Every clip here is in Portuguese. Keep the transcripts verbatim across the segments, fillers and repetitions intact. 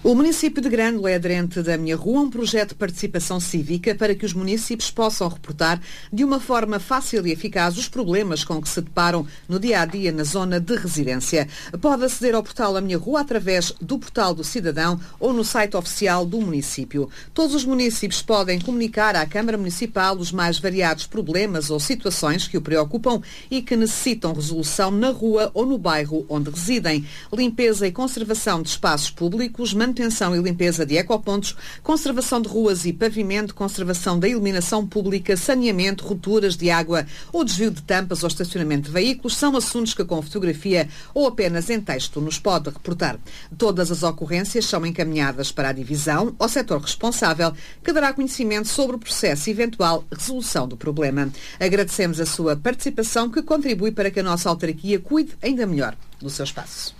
O município de Grândola é aderente da Minha Rua, um projeto de participação cívica para que os municípios possam reportar de uma forma fácil e eficaz os problemas com que se deparam no dia-a-dia na zona de residência. Pode aceder ao portal A Minha Rua através do portal do cidadão ou no site oficial do município. Todos os municípios podem comunicar à Câmara Municipal os mais variados problemas ou situações que o preocupam e que necessitam resolução na rua ou no bairro onde residem. Limpeza e conservação de espaços públicos, manutenção e limpeza de ecopontos, conservação de ruas e pavimento, conservação da iluminação pública, saneamento, rupturas de água ou desvio de tampas ou estacionamento de veículos são assuntos que com fotografia ou apenas em texto nos pode reportar. Todas as ocorrências são encaminhadas para a divisão ou setor responsável, que dará conhecimento sobre o processo e eventual resolução do problema. Agradecemos a sua participação, que contribui para que a nossa autarquia cuide ainda melhor do seu espaço.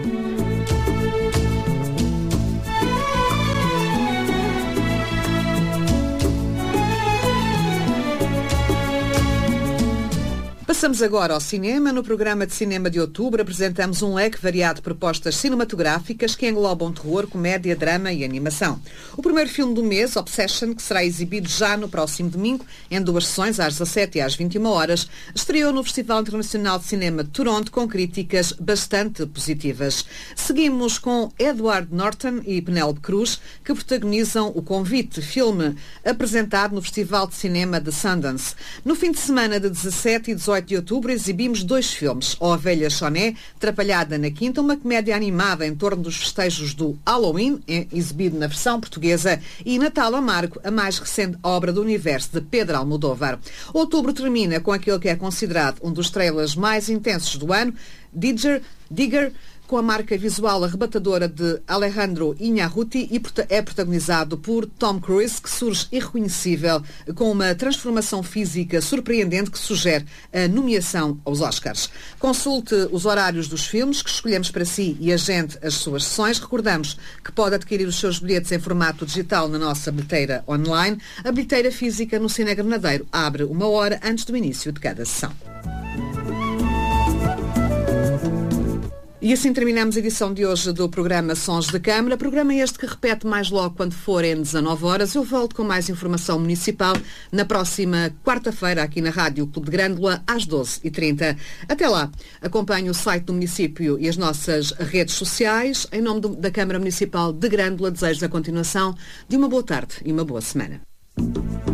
Passamos agora ao cinema. No programa de cinema de outubro apresentamos um leque variado de propostas cinematográficas que englobam terror, comédia, drama e animação. O primeiro filme do mês, Obsession, que será exibido já no próximo domingo, em duas sessões, às dezassete e às vinte e uma horas, estreou no Festival Internacional de Cinema de Toronto com críticas bastante positivas. Seguimos com Edward Norton e Penélope Cruz, que protagonizam O Convite, filme apresentado no Festival de Cinema de Sundance. No fim de semana de dezassete e dezoito de outubro exibimos dois filmes. A Ovelha Choné, Trapalhada na Quinta, uma comédia animada em torno dos festejos do Halloween, exibido na versão portuguesa, e Natal Amargo, a mais recente obra do universo de Pedro Almodóvar. Outubro termina com aquele que é considerado um dos trailers mais intensos do ano, Digger, Digger, com a marca visual arrebatadora de Alejandro Iñárritu, e é protagonizado por Tom Cruise, que surge irreconhecível com uma transformação física surpreendente que sugere a nomeação aos Oscars. Consulte os horários dos filmes que escolhemos para si e agende as suas sessões. Recordamos que pode adquirir os seus bilhetes em formato digital na nossa bilheteira online. A bilheteira física no Cine Granadeiro abre uma hora antes do início de cada sessão. E assim terminamos a edição de hoje do programa Sons de Câmara. Programa este que repete mais logo quando forem dezanove horas. Eu volto com mais informação municipal na próxima quarta-feira aqui na Rádio Clube de Grândola às doze e trinta. Até lá, acompanhe o site do município e as nossas redes sociais. Em nome do, da Câmara Municipal de Grândola, desejo a continuação de uma boa tarde e uma boa semana.